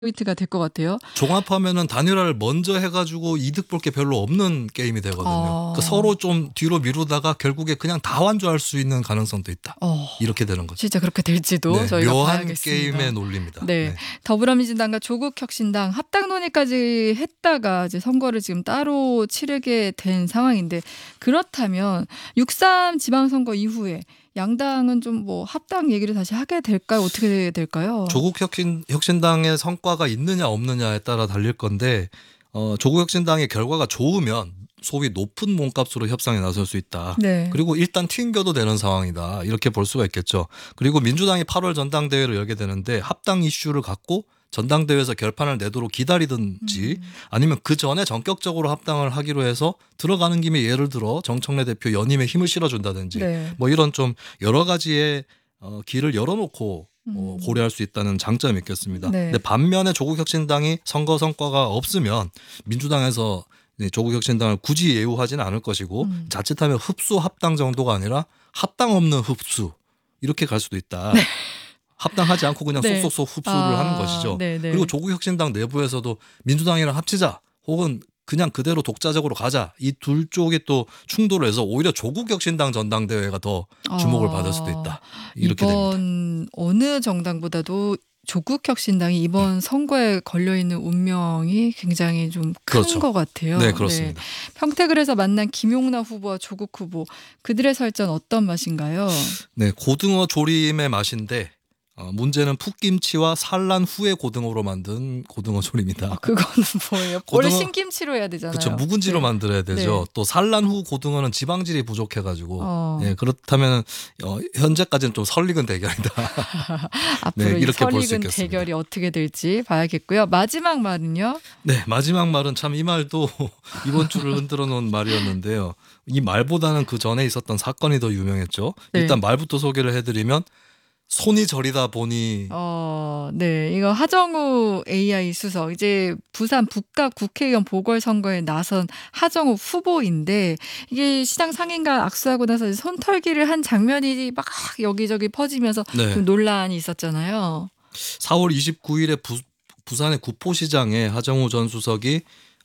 포인트가 될 것 같아요. 종합하면은 단일화를 먼저 해가지고 이득 볼 게 별로 없는 게임이 되거든요. 그러니까 서로 좀 뒤로 미루다가 결국에 그냥 다 완주할 수 있는 가능성도 있다. 이렇게 되는 거죠. 진짜 그렇게 될지도 네, 저희가 묘한 봐야겠습니다. 게임의 논리입니다. 네. 네. 더불어민주당과 조국혁신당 합당 논의까지 했다가 이제 선거를 지금 따로 치르게 된 상황인데, 그렇다면 6.3 지방선거 이후에 양당은 좀 뭐 합당 얘기를 다시 하게 될까요? 어떻게 될까요? 조국 혁신당의 성과가 있느냐 없느냐에 따라 달릴 건데, 조국 혁신당의 결과가 좋으면 소위 높은 몸값으로 협상에 나설 수 있다. 네. 그리고 일단 튕겨도 되는 상황이다. 이렇게 볼 수가 있겠죠. 그리고 민주당이 8월 전당대회를 열게 되는데 합당 이슈를 갖고 전당대회에서 결판을 내도록 기다리든지 아니면 그 전에 전격적으로 합당을 하기로 해서 들어가는 김에 예를 들어 정청래 대표 연임에 힘을 실어준다든지 네. 뭐 이런 좀 여러 가지의 길을 열어놓고 고려할 수 있다는 장점이 있겠습니다. 네. 근데 반면에 조국혁신당이 선거 성과가 없으면 민주당에서 조국혁신당을 굳이 예우하지는 않을 것이고 자칫하면 흡수 합당 정도가 아니라 합당 없는 흡수 이렇게 갈 수도 있다. 네. 합당하지 않고 그냥 네. 쏙쏙쏙 흡수를 하는 것이죠. 네네. 그리고 조국혁신당 내부에서도 민주당이랑 합치자 혹은 그냥 그대로 독자적으로 가자, 이 둘 쪽이 또 충돌을 해서 오히려 조국혁신당 전당대회가 더 주목을 받을 수도 있다. 이렇게 이번 됩니다. 어느 정당보다도 조국혁신당이 이번 선거에 걸려있는 운명이 굉장히 좀 큰 그렇죠. 것 같아요. 네, 그렇습니다. 평택을 해서 만난 김용남 후보와 조국 후보, 그들의 설전 어떤 맛인가요? 네, 고등어 조림의 맛인데 문제는 풋김치와 산란 후에 고등어로 만든 고등어 조림이다. 그거는 뭐예요? 원래 신김치로 해야 되잖아요. 그렇죠. 묵은지로 네. 만들어야 되죠. 네. 또 산란 후 고등어는 지방질이 부족해가지고 예, 그렇다면 현재까지는 좀 설익은 대결이다. 앞으로 네, 이 이렇게 볼 수 설익은 있겠습니다. 대결이 어떻게 될지 봐야겠고요. 마지막 말은요? 네, 마지막 말은 참 이 말도 이번 주를 흔들어 놓은 말이었는데요. 이 말보다는 그 전에 있었던 사건이 더 유명했죠. 네. 일단 말부터 소개를 해드리면 손이 저리다 보니 네. 이거 하정우 AI 수석, 이제 부산 북각 국회의원 보궐선거에 나선 하정우 후보인데, 이게 시장 상인과 악수하고 나서 이제 손털기를 한 장면이 막 여기저기 퍼지면서 네. 좀 논란이 있었잖아요. 4월 29일에 부산의 구포시장에 하정우 전 수석이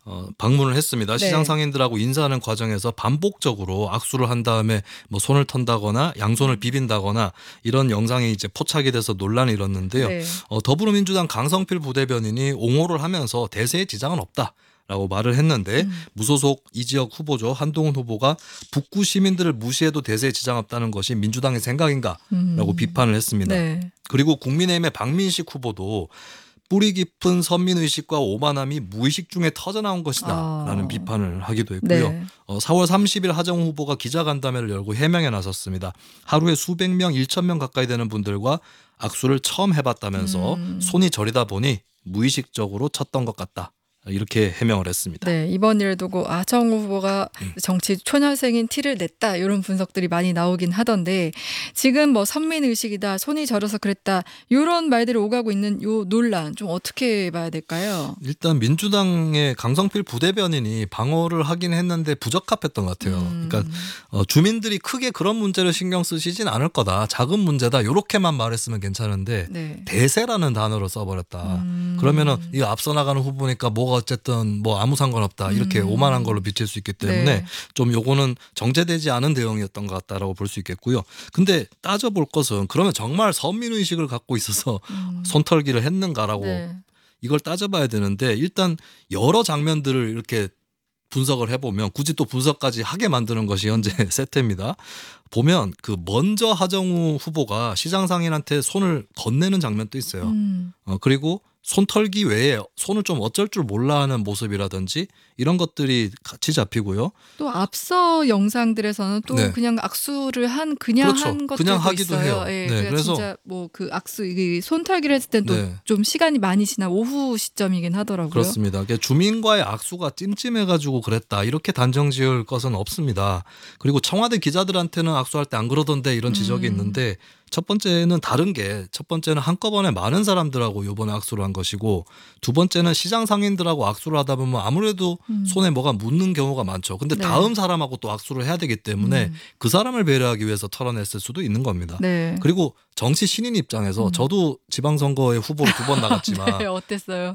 방문을 했습니다. 네. 시장 상인들하고 인사하는 과정에서 반복적으로 악수를 한 다음에 뭐 손을 턴다거나 양손을 비빈다거나 이런 영상이 이제 포착이 돼서 논란이 일었는데요. 네. 더불어민주당 강성필 부대변인이 옹호를 하면서 대세에 지장은 없다. 라고 말을 했는데 무소속 이 지역 후보죠. 한동훈 후보가 북구 시민들을 무시해도 대세에 지장 없다는 것이 민주당의 생각인가? 라고 비판을 했습니다. 네. 그리고 국민의힘의 박민식 후보도 뿌리 깊은 선민의식과 오만함이 무의식 중에 터져나온 것이다 라는 비판을 하기도 했고요. 네. 4월 30일 하정우 후보가 기자간담회를 열고 해명에 나섰습니다. 하루에 수백 명, 1,000명 가까이 되는 분들과 악수를 처음 해봤다면서 손이 저리다 보니 무의식적으로 쳤던 것 같다. 이렇게 해명을 했습니다. 네, 이번 일을 두고 하정우 후보가 정치 초년생인 티를 냈다, 이런 분석들이 많이 나오긴 하던데, 지금 뭐 선민의식이다, 손이 저려서 그랬다, 이런 말들이 오가고 있는 요 논란 좀 어떻게 봐야 될까요? 일단 민주당의 강성필 부대변인이 방어를 하긴 했는데 부적합했던 것 같아요. 그러니까 주민들이 크게 그런 문제를 신경 쓰시진 않을 거다, 작은 문제다, 이렇게만 말했으면 괜찮은데 네. 대세라는 단어를 써버렸다. 그러면은 이 앞서 나가는 후보니까 뭐가 어쨌든 뭐 아무 상관없다, 이렇게 오만한 걸로 비칠 수 있기 때문에 네. 좀 요거는 정제되지 않은 대응이었던 것 같다라고 볼 수 있겠고요. 근데 따져볼 것은 그러면 정말 선민의식을 갖고 있어서 손털기를 했는가라고 네. 이걸 따져봐야 되는데, 일단 여러 장면들을 이렇게 분석을 해보면 굳이 또 분석까지 하게 만드는 것이 현재 세태입니다. 보면 그 먼저 하정우 후보가 시장 상인한테 손을 건네는 장면도 있어요. 그리고 손털기 외에 손을 좀 어쩔 줄 몰라 하는 모습이라든지 이런 것들이 같이 잡히고요. 또 앞서 영상들에서는 또 네. 그냥 악수를 한 그냥 그렇죠. 한 것들도 그냥 하기도 있어요. 해요. 예, 네, 그러니까 그래서 진짜 뭐 그 악수, 이 손털기를 했을 땐 또 네. 좀 시간이 많이 지난 오후 시점이긴 하더라고요. 그렇습니다. 그러니까 주민과의 악수가 찜찜해가지고 그랬다, 이렇게 단정지을 것은 없습니다. 그리고 청와대 기자들한테는 악수할 때 안 그러던데 이런 지적이 있는데 첫 번째는 다른 게 첫 번째는 한꺼번에 많은 사람들하고 이번에 악수를 한 것이고 두 번째는 시장 상인들하고 악수를 하다 보면 아무래도 손에 뭐가 묻는 경우가 많죠. 근데 네. 다음 사람하고 또 악수를 해야 되기 때문에 그 사람을 배려하기 위해서 털어냈을 수도 있는 겁니다. 네. 그리고 정치 신인 입장에서 저도 지방선거에 후보로 2번 나갔지만 네, 어땠어요?